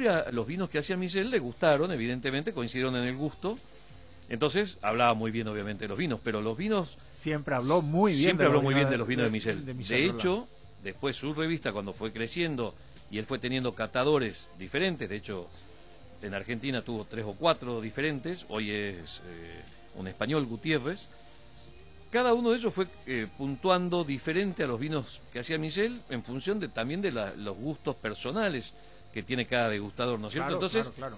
siempre a los vinos que hacía Michel le gustaron, evidentemente, coincidieron en el gusto. Entonces hablaba muy bien, obviamente, de los vinos, pero los vinos... Siempre habló muy bien Siempre habló muy bien de los vinos de Michel. De hecho, después su revista, cuando fue creciendo y él fue teniendo catadores diferentes, de hecho, en Argentina tuvo 3 o 4 diferentes, hoy es un español, Gutiérrez. Cada uno de ellos fue puntuando diferente a los vinos que hacía Michel en función también de los gustos personales que tiene cada degustador, ¿no es cierto? Claro, Entonces, claro.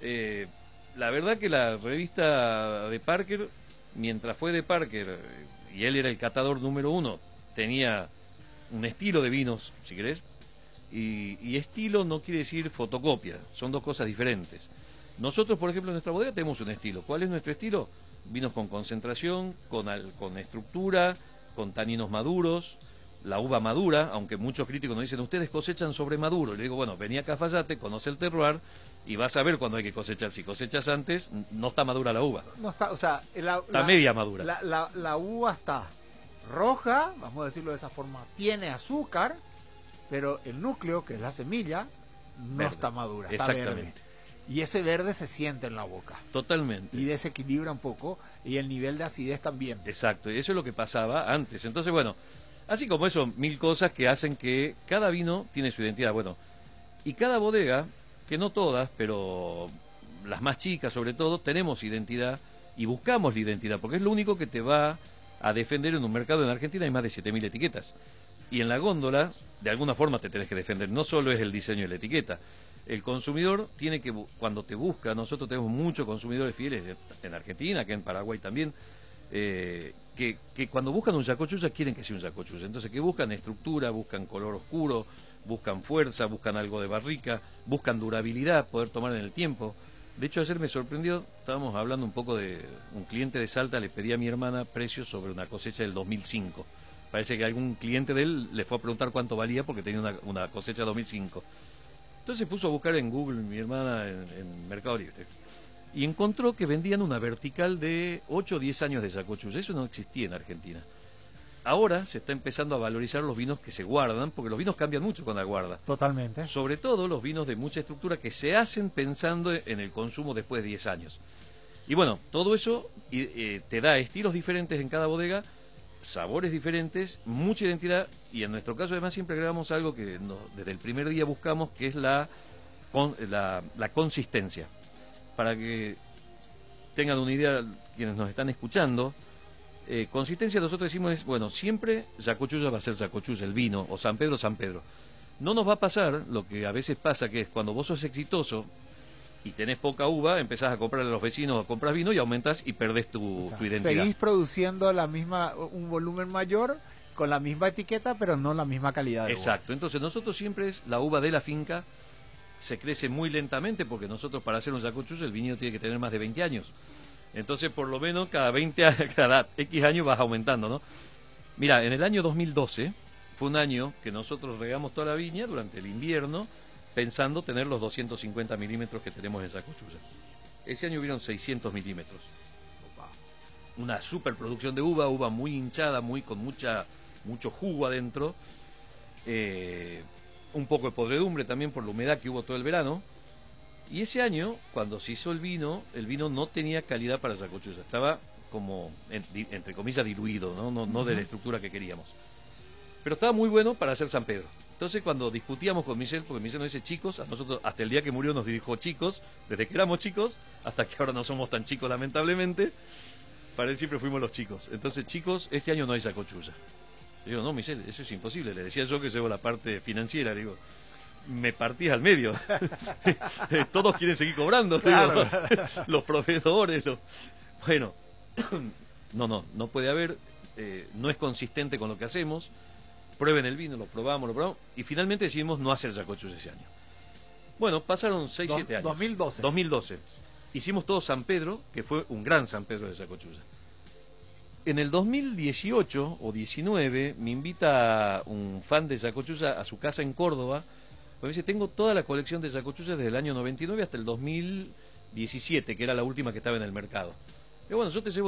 la verdad que la revista de Parker, mientras fue de Parker, y él era el catador número 1, tenía un estilo de vinos, si querés, y estilo no quiere decir fotocopia, son dos cosas diferentes. Nosotros, por ejemplo, en nuestra bodega tenemos un estilo. ¿Cuál es nuestro estilo? Vinos con concentración, con estructura, con taninos maduros, la uva madura, aunque muchos críticos nos dicen, ustedes cosechan sobre maduro. Y le digo, bueno, vení acá a Cafayate, conoce el terroir y vas a ver cuándo hay que cosechar. Si cosechas antes, no está madura la uva. No está, o sea, está media madura. La uva está roja, vamos a decirlo de esa forma, tiene azúcar, pero el núcleo, que es la semilla, no verde. Está madura, está Exactamente. verde. Y ese verde se siente en la boca. Totalmente. Y desequilibra un poco, y el nivel de acidez también. Exacto, y eso es lo que pasaba antes. Entonces, bueno, así como eso, 1000 cosas que hacen que cada vino tiene su identidad. Bueno, y cada bodega, que no todas, pero las más chicas sobre todo, tenemos identidad y buscamos la identidad, porque es lo único que te va a defender en un mercado. En Argentina hay más de 7000 etiquetas. Y en la góndola, de alguna forma te tenés que defender. No solo es el diseño de la etiqueta. El consumidor tiene que, cuando te busca, nosotros tenemos muchos consumidores fieles en Argentina, que en Paraguay también, que cuando buscan un yacochulla quieren que sea un yacochulla. Entonces, que buscan estructura, buscan color oscuro, buscan fuerza, buscan algo de barrica, buscan durabilidad, poder tomar en el tiempo. De hecho, ayer me sorprendió, estábamos hablando un poco de un cliente de Salta, le pedí a mi hermana precios sobre una cosecha del 2005. Parece que algún cliente de él le fue a preguntar cuánto valía porque tenía una cosecha 2005. Entonces puso a buscar en Google, mi hermana, en Mercado Libre. Y encontró que vendían una vertical de 8 o 10 años de yacochulla. Eso no existía en Argentina. Ahora se está empezando a valorizar los vinos que se guardan, porque los vinos cambian mucho con la guarda. Totalmente. Sobre todo los vinos de mucha estructura que se hacen pensando en el consumo después de 10 años. Y bueno, todo eso te da estilos diferentes en cada bodega, sabores diferentes, mucha identidad, y en nuestro caso además siempre agregamos algo que desde el primer día buscamos, que es la consistencia. Para que tengan una idea quienes nos están escuchando, consistencia nosotros decimos es, bueno, siempre yacochulla va a ser yacochulla, el vino, o San Pedro, San Pedro. No nos va a pasar lo que a veces pasa, que es cuando vos sos exitoso y tenés poca uva, empezás a comprarle a los vecinos, compras vino y aumentás y perdés tu identidad. Seguís produciendo un volumen mayor con la misma etiqueta, pero no la misma calidad de uva. Exacto, entonces nosotros siempre es la uva de la finca, se crece muy lentamente porque nosotros para hacer un yacochulla el viñedo tiene que tener más de 20 años. Entonces por lo menos cada X años vas aumentando, ¿no? Mira, en el año 2012 fue un año que nosotros regamos toda la viña durante el invierno, pensando tener los 250 milímetros que tenemos en yacochulla. Ese año hubieron 600 milímetros. Una superproducción de uva muy hinchada, con mucho jugo adentro. Un poco de podredumbre también por la humedad que hubo todo el verano. Y ese año, cuando se hizo el vino no tenía calidad para yacochulla. Estaba como, entre comillas, diluido, no de la estructura que queríamos. Pero estaba muy bueno para hacer San Pedro. Entonces cuando discutíamos con Michel, porque Michel nos dice chicos, a nosotros hasta el día que murió nos dijo chicos, desde que éramos chicos, hasta que ahora no somos tan chicos lamentablemente, para él siempre fuimos los chicos. Entonces chicos, este año no hay yacochulla. Le digo, no Michel, eso es imposible. Le decía yo que llevo la parte financiera, le digo, me partís al medio. Todos quieren seguir cobrando, claro. Digo, los proveedores, bueno, no puede haber, no es consistente con lo que hacemos. Prueben el vino, lo probamos, y finalmente decidimos no hacer yacochulla ese año. Bueno, pasaron 6-7 años. 2012. Hicimos todo San Pedro, que fue un gran San Pedro de yacochulla. En el 2018 o 19 me invita un fan de yacochulla a su casa en Córdoba, porque dice, tengo toda la colección de yacochulla desde el año 99 hasta el 2017, que era la última que estaba en el mercado. Y bueno, yo te llevo